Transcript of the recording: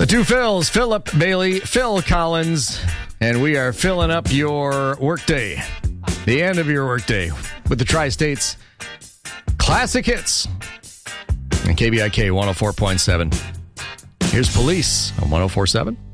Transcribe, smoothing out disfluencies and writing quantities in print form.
two Phils, Philip Bailey, Phil Collins, and we are filling up your workday, the end of your workday, with the Tri-States Classic Hits and KBIK 104.7. Here's Police on 104.7.